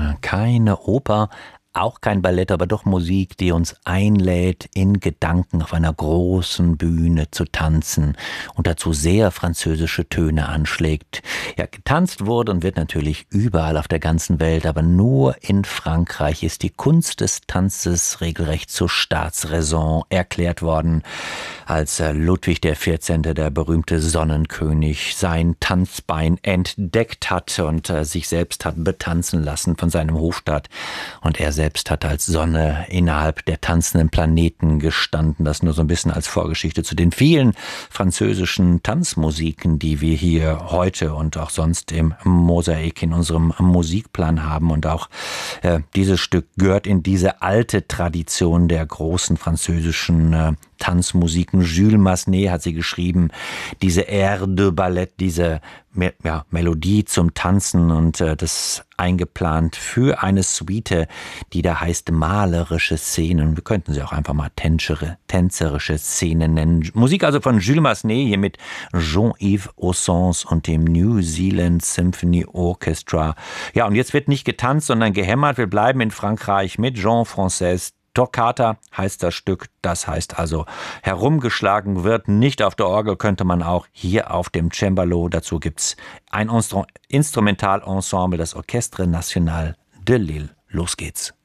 Keine Oper, auch kein Ballett, aber doch Musik, die uns einlädt, in Gedanken auf einer großen Bühne zu tanzen und dazu sehr französische Töne anschlägt. Ja, getanzt wurde und wird natürlich überall auf der ganzen Welt, aber nur in Frankreich ist die Kunst des Tanzes regelrecht zur Staatsräson erklärt worden, als Ludwig XIV., der berühmte Sonnenkönig, sein Tanzbein entdeckt hat und sich selbst hat betanzen lassen von seinem Hofstaat. Und er selbst hat als Sonne innerhalb der tanzenden Planeten gestanden. Das nur so ein bisschen als Vorgeschichte zu den vielen französischen Tanzmusiken, die wir hier heute und auch sonst im Mosaik in unserem Musikplan haben. Und auch dieses Stück gehört in diese alte Tradition der großen französischen Tanzmusiken. Jules Massenet hat sie geschrieben, diese Air de Ballett, diese Melodie zum Tanzen und das eingeplant für eine Suite, die da heißt malerische Szenen. Wir könnten sie auch einfach mal tänzerische Szenen nennen. Musik also von Jules Massenet, hier mit Jean-Yves Ossens und dem New Zealand Symphony Orchestra. Ja, und jetzt wird nicht getanzt, sondern gehämmert. Wir bleiben in Frankreich mit Jean-François Toccata heißt das Stück, das heißt also herumgeschlagen wird, nicht auf der Orgel, könnte man auch hier auf dem Cembalo. Dazu gibt's ein Instrumentalensemble, das Orchestre National de Lille. Los geht's.